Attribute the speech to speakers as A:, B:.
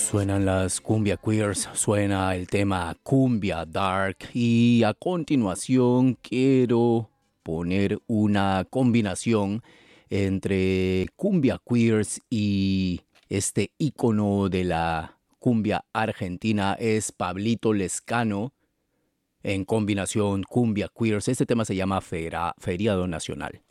A: Suenan las cumbia queers, suena el tema Cumbia Dark y a continuación quiero poner una combinación entre cumbia queers y este ícono de la cumbia argentina es Pablito Lescano en combinación cumbia queers. Este tema se llama Feriado Nacional.